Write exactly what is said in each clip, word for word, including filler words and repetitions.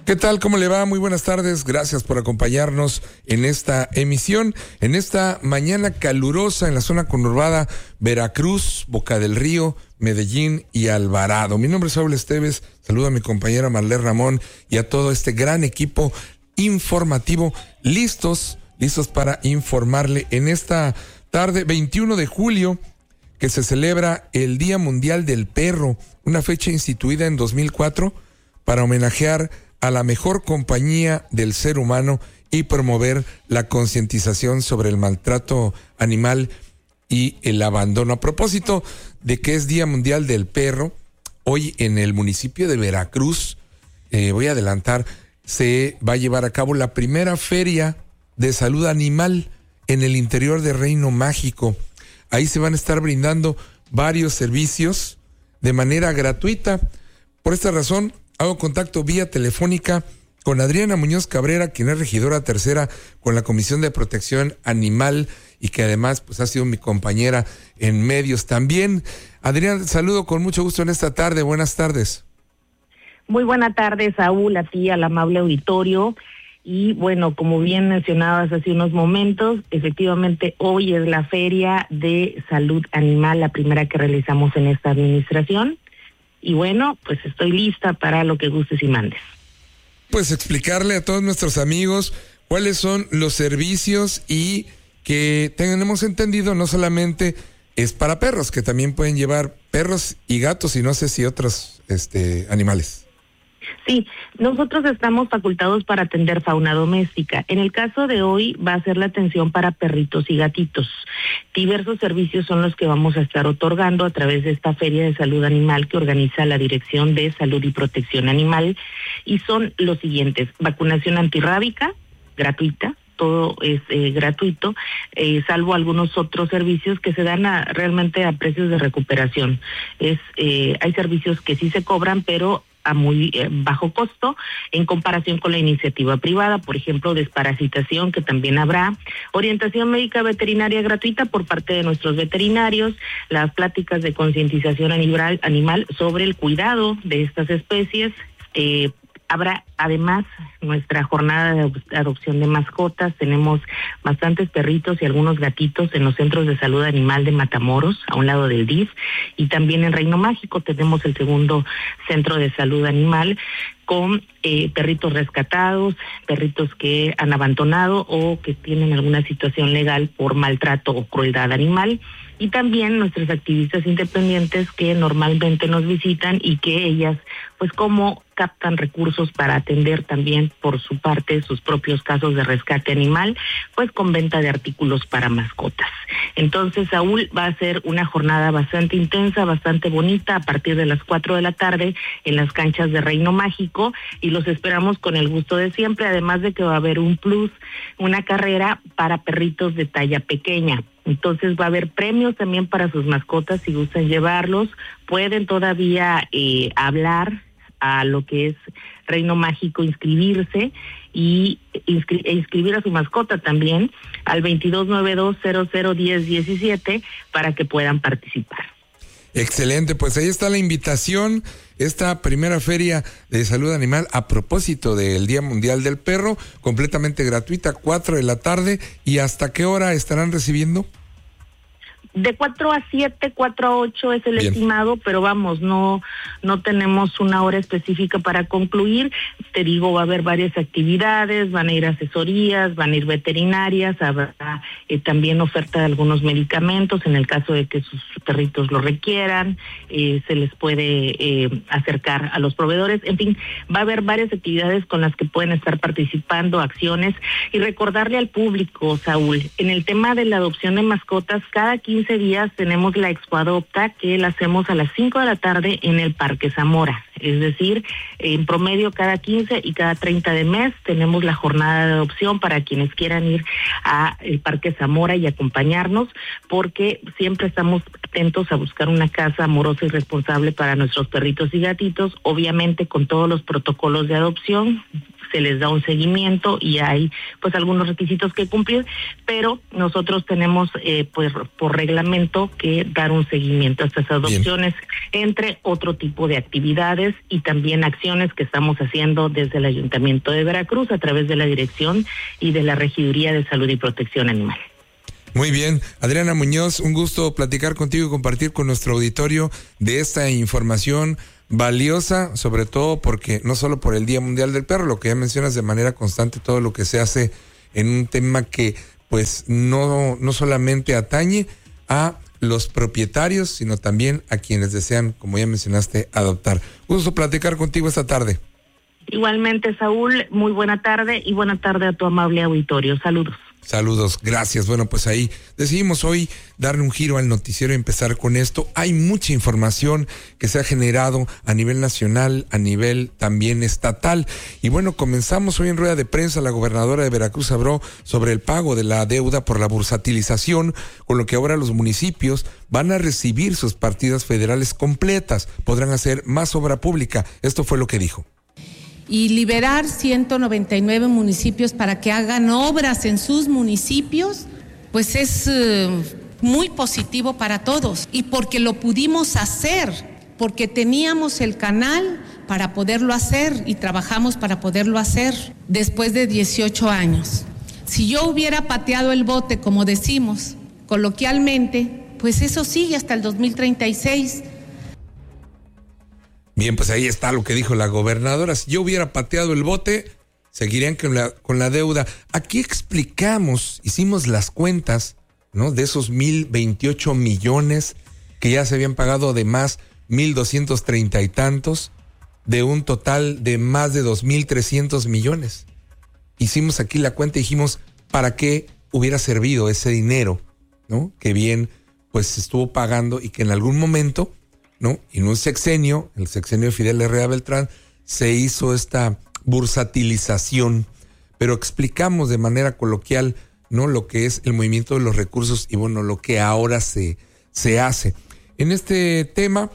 ¿Qué tal? ¿Cómo le va? Muy buenas tardes. Gracias por acompañarnos en esta emisión, en esta mañana calurosa en la zona conurbada Veracruz, Boca del Río, Medellín y Alvarado. Mi nombre es Saúl Esteves. Saludo a mi compañera Marlene Ramón y a todo este gran equipo informativo, listos, listos para informarle en esta tarde, veintiuno de julio, que se celebra el Día Mundial del Perro, una fecha instituida en dos mil cuatro para homenajear a la mejor compañía del ser humano y promover la concientización sobre el maltrato animal y el abandono. A propósito de que es Día Mundial del Perro, hoy en el municipio de Veracruz, eh, voy a adelantar, se va a llevar a cabo la primera feria de salud animal en el interior de Reino Mágico. Ahí se van a estar brindando varios servicios de manera gratuita. Por esta razón, hago contacto vía telefónica con Adriana Muñoz Cabrera, quien es regidora tercera con la Comisión de Protección Animal y que además pues ha sido mi compañera en medios también. Adriana, saludo con mucho gusto en esta tarde. Buenas tardes. Muy buena tarde, Saúl, a ti, al amable auditorio. Y bueno, como bien mencionabas hace unos momentos, efectivamente hoy es la Feria de Salud Animal, la primera que realizamos en esta administración. Y bueno, pues estoy lista para lo que gustes y mandes. Pues explicarle a todos nuestros amigos cuáles son los servicios y que tenemos entendido no solamente es para perros, que también pueden llevar perros y gatos y no sé si otros este, animales. Sí, nosotros estamos facultados para atender fauna doméstica. En el caso de hoy va a ser la atención para perritos y gatitos. Diversos servicios son los que vamos a estar otorgando a través de esta Feria de Salud Animal que organiza la Dirección de Salud y Protección Animal, y son los siguientes: vacunación antirrábica, gratuita. Todo es eh, gratuito, eh, salvo algunos otros servicios que se dan a, realmente a precios de recuperación. Es eh, hay servicios que sí se cobran, pero a muy eh, bajo costo en comparación con la iniciativa privada, por ejemplo, desparasitación, que también habrá, orientación médica veterinaria gratuita por parte de nuestros veterinarios, las pláticas de concientización animal, animal sobre el cuidado de estas especies. eh, Habrá además nuestra jornada de adopción de mascotas. Tenemos bastantes perritos y algunos gatitos en los centros de salud animal de Matamoros, a un lado del D I F, y también en Reino Mágico tenemos el segundo centro de salud animal con eh, perritos rescatados, perritos que han abandonado o que tienen alguna situación legal por maltrato o crueldad animal. Y también nuestros activistas independientes que normalmente nos visitan y que ellas, pues como captan recursos para atender también por su parte sus propios casos de rescate animal, pues con venta de artículos para mascotas. Entonces, Saúl, va a ser una jornada bastante intensa, bastante bonita, a partir de las cuatro de la tarde en las canchas de Reino Mágico, y los esperamos con el gusto de siempre, además de que va a haber un plus, una carrera para perritos de talla pequeña. Entonces va a haber premios también para sus mascotas si gustan llevarlos. Pueden todavía eh, hablar a lo que es Reino Mágico, inscribirse y inscri- e inscribir a su mascota también al veintidós noventa y dos cero cero diez diecisiete para que puedan participar. Excelente, pues ahí está la invitación, esta primera feria de salud animal a propósito del Día Mundial del Perro, completamente gratuita, cuatro de la tarde. ¿Y hasta qué hora estarán recibiendo? De cuatro a siete, cuatro a ocho es el Bien. estimado, pero vamos, no no tenemos una hora específica para concluir. Te digo, va a haber varias actividades, van a ir asesorías, van a ir veterinarias, habrá eh, también oferta de algunos medicamentos en el caso de que sus perritos lo requieran, eh, se les puede eh, acercar a los proveedores. En fin, va a haber varias actividades con las que pueden estar participando, acciones, y recordarle al público, Saúl, en el tema de la adopción de mascotas, cada quince días tenemos la Expo Adopta, que la hacemos a las cinco de la tarde en el Parque Zamora. Es decir, en promedio cada quince y cada treinta de mes tenemos la jornada de adopción para quienes quieran ir a el Parque Zamora y acompañarnos, porque siempre estamos atentos a buscar una casa amorosa y responsable para nuestros perritos y gatitos, obviamente con todos los protocolos de adopción, se les da un seguimiento y hay pues algunos requisitos que cumplir, pero nosotros tenemos eh, pues por reglamento que dar un seguimiento a estas adopciones, bien, entre otro tipo de actividades y también acciones que estamos haciendo desde el Ayuntamiento de Veracruz a través de la Dirección y de la Regiduría de Salud y Protección Animal. Muy bien, Adriana Muñoz, un gusto platicar contigo y compartir con nuestro auditorio de esta información valiosa, sobre todo porque no solo por el Día Mundial del Perro, lo que ya mencionas de manera constante, todo lo que se hace en un tema que pues no, no solamente atañe a los propietarios, sino también a quienes desean, como ya mencionaste, adoptar. Gusto platicar contigo esta tarde. Igualmente, Saúl, muy buena tarde y buena tarde a tu amable auditorio. Saludos. Saludos, gracias. Bueno, pues ahí decidimos hoy darle un giro al noticiero y empezar con esto. Hay mucha información que se ha generado a nivel nacional, a nivel también estatal. Y bueno, comenzamos hoy en rueda de prensa. La gobernadora de Veracruz habló sobre el pago de la deuda por la bursatilización, con lo que ahora los municipios van a recibir sus partidas federales completas. Podrán hacer más obra pública. Esto fue lo que dijo. Y liberar ciento noventa y nueve municipios para que hagan obras en sus municipios, pues es eh, muy positivo para todos. Y porque lo pudimos hacer, porque teníamos el canal para poderlo hacer y trabajamos para poderlo hacer después de dieciocho años. Si yo hubiera pateado el bote, como decimos coloquialmente, pues eso sigue hasta el dos mil treinta y seis. Bien, pues ahí está lo que dijo la gobernadora. Si yo hubiera pateado el bote, seguirían con la, con la deuda. Aquí explicamos, hicimos las cuentas, ¿no? De esos mil veintiocho millones que ya se habían pagado, de más mil doscientos treinta y tantos, de un total de más de dos mil trescientos millones. Hicimos aquí la cuenta y dijimos, ¿para qué hubiera servido ese dinero, ¿no? Que bien, pues se estuvo pagando y que en algún momento, ¿no? En un sexenio, el sexenio de Fidel Herrera Beltrán, se hizo esta bursatilización, pero explicamos de manera coloquial, ¿no? Lo que es el movimiento de los recursos y bueno, lo que ahora se, se hace. En este tema,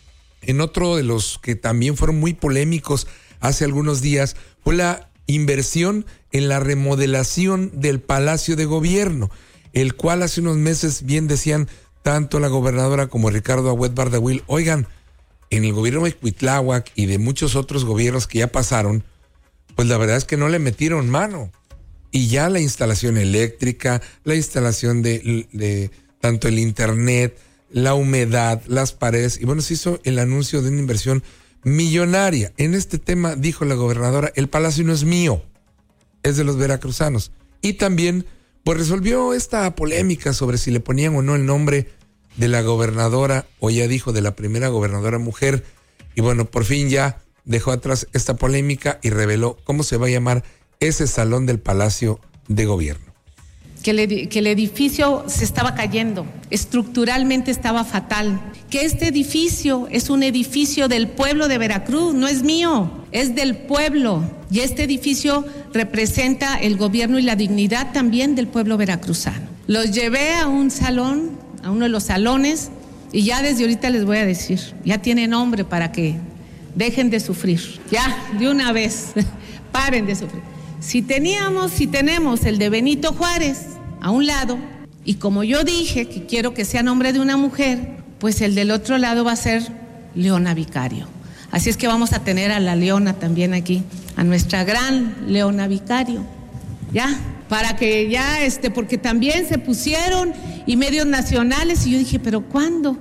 en otro de los que también fueron muy polémicos hace algunos días, fue la inversión en la remodelación del Palacio de Gobierno, el cual hace unos meses bien decían tanto la gobernadora como Ricardo Agüed Bardawil, oigan, en el gobierno de Cuitláhuac y de muchos otros gobiernos que ya pasaron, pues la verdad es que no le metieron mano. Y ya la instalación eléctrica, la instalación de, de tanto el internet, la humedad, las paredes, y bueno, se hizo el anuncio de una inversión millonaria. En este tema dijo la gobernadora, el palacio no es mío, es de los veracruzanos. Y también pues resolvió esta polémica sobre si le ponían o no el nombre de la gobernadora, o ya dijo de la primera gobernadora mujer, y bueno, por fin ya dejó atrás esta polémica y reveló cómo se va a llamar ese salón del Palacio de Gobierno. Que el, que el edificio se estaba cayendo, estructuralmente estaba fatal, que este edificio es un edificio del pueblo de Veracruz, no es mío, es del pueblo, y este edificio representa el gobierno y la dignidad también del pueblo veracruzano. Los llevé a un salón, a uno de los salones, y ya desde ahorita les voy a decir, ya tiene nombre para que dejen de sufrir, ya, de una vez, paren de sufrir. Si teníamos, si tenemos el de Benito Juárez a un lado, y como yo dije que quiero que sea nombre de una mujer, pues el del otro lado va a ser Leona Vicario. Así es que vamos a tener a la Leona también aquí, a nuestra gran Leona Vicario, ya, para que ya, este, porque también se pusieron y medios nacionales, y yo dije, ¿pero cuándo?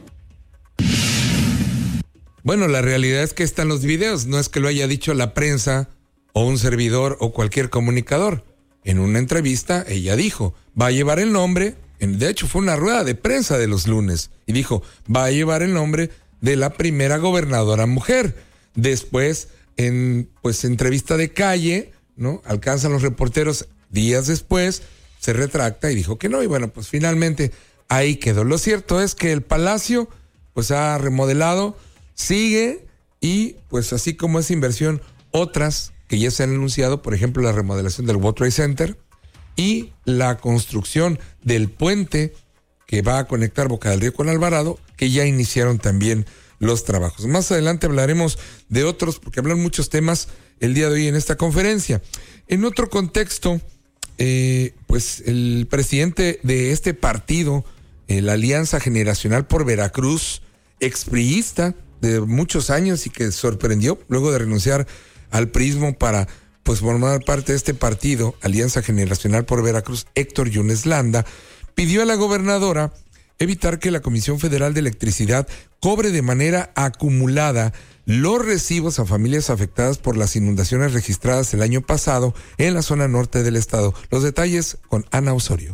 Bueno, la realidad es que están los videos, no es que lo haya dicho la prensa o un servidor o cualquier comunicador. En una entrevista ella dijo, va a llevar el nombre, de hecho fue una rueda de prensa de los lunes, y dijo, va a llevar el nombre de la primera gobernadora mujer. Después, en pues entrevista de calle, ¿no? Alcanzan los reporteros días después, se retracta y dijo que no, y bueno, pues finalmente ahí quedó. Lo cierto es que el palacio pues ha remodelado, sigue, y pues así como esa inversión, otras que ya se han anunciado, por ejemplo, la remodelación del World Trade Center y la construcción del puente que va a conectar Boca del Río con Alvarado, que ya iniciaron también los trabajos. Más adelante hablaremos de otros, porque hablan muchos temas el día de hoy en esta conferencia. En otro contexto, eh, pues el presidente de este partido, eh, la Alianza Generacional por Veracruz, expriista de muchos años y que sorprendió luego de renunciar al priismo para pues formar parte de este partido, Alianza Generacional por Veracruz, Héctor Yunes Landa, pidió a la gobernadora evitar que la Comisión Federal de Electricidad cobre de manera acumulada los recibos a familias afectadas por las inundaciones registradas el año pasado en la zona norte del estado. Los detalles con Ana Osorio.